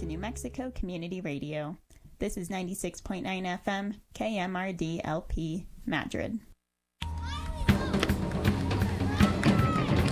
to New Mexico Community Radio. This is 96.9 FM, KMRD LP, Madrid.